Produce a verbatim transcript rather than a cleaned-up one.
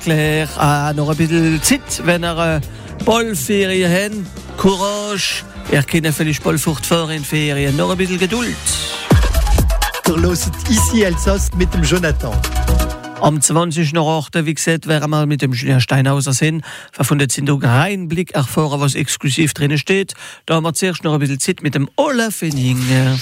Claire, ah, noch ein bisschen Zeit, wenn er äh, Ballferien haben. Courage, er kann vielleicht Ballfurcht fahren in Ferien. Noch ein bisschen Geduld. Ihr hört ici Elsass mit dem Jonathan. Am zwanzigsten achten wie gesagt, werden wir mal mit dem Julien Steinhauser sehen. Wir von der Zeitung Rheinblick erfahren, was exklusiv drin steht. Da haben wir zuerst noch ein bisschen Zeit mit dem Olaf Henning.